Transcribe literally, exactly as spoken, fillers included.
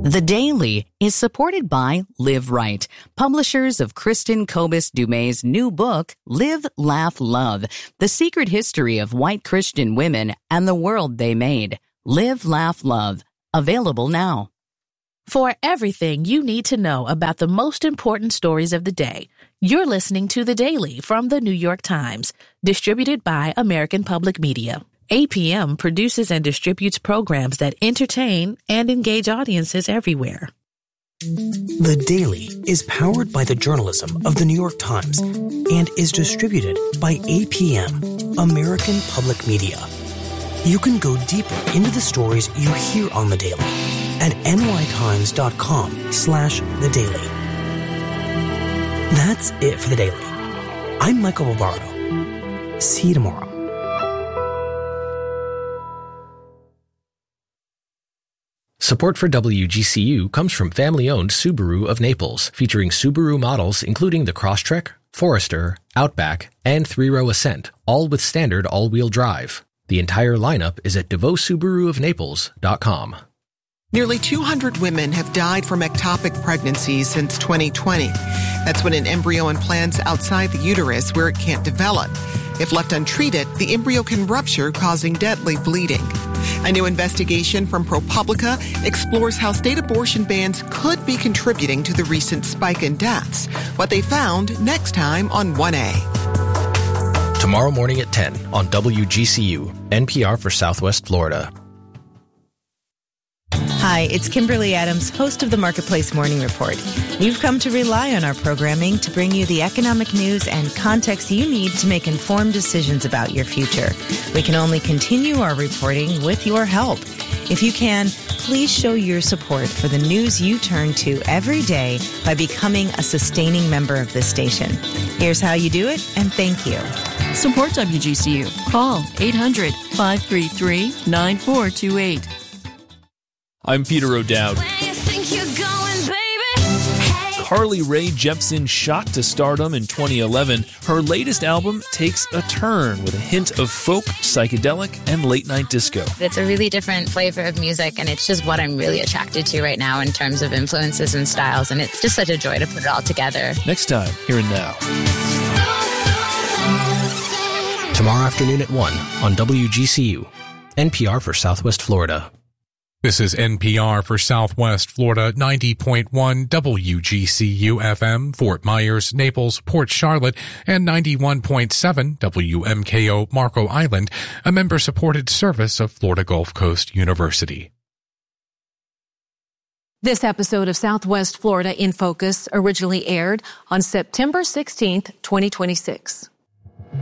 The Daily is supported by Live Right, publishers of Kristen Kobus Dumay's new book, Live, Laugh, Love, The Secret History of White Christian Women and the World They Made. Live, Laugh, Love. Available now. For everything you need to know about the most important stories of the day, you're listening to The Daily from The New York Times, distributed by American Public Media. A P M produces and distributes programs that entertain and engage audiences everywhere. The Daily is powered by the journalism of The New York Times and is distributed by A P M, American Public Media. You can go deeper into the stories you hear on The Daily at nytimes.com slash The Daily. That's it for The Daily. I'm Michael Barbaro. See you tomorrow. Support for W G C U comes from family-owned Subaru of Naples, featuring Subaru models including the Crosstrek, Forester, Outback, and three-row Ascent, all with standard all-wheel drive. The entire lineup is at devoe subaru of naples dot com. Nearly two hundred women have died from ectopic pregnancies since twenty twenty. That's when an embryo implants outside the uterus where it can't develop. If left untreated, the embryo can rupture, causing deadly bleeding. A new investigation from ProPublica explores how state abortion bans could be contributing to the recent spike in deaths. What they found next time on one A. Tomorrow morning at ten on W G C U, N P R for Southwest Florida. Hi, it's Kimberly Adams, host of the Marketplace Morning Report. You've come to rely on our programming to bring you the economic news and context you need to make informed decisions about your future. We can only continue our reporting with your help. If you can, please show your support for the news you turn to every day by becoming a sustaining member of this station. Here's how you do it, and thank you. Support W G C U. Call eight hundred, five three three, nine four two eight. I'm Peter O'Dowd. Carly Rae Jepsen shot to stardom in twenty eleven. Her latest album takes a turn with a hint of folk, psychedelic, and late-night disco. It's a really different flavor of music, and it's just what I'm really attracted to right now in terms of influences and styles, and it's just such a joy to put it all together. Next time, Here and Now. Tomorrow afternoon at one on W G C U, N P R for Southwest Florida. This is N P R for Southwest Florida, ninety point one W G C U F M, Fort Myers, Naples, Port Charlotte, and ninety-one point seven W M K O Marco Island, a member-supported service of Florida Gulf Coast University. This episode of Southwest Florida in Focus originally aired on September sixteenth, twenty twenty-six.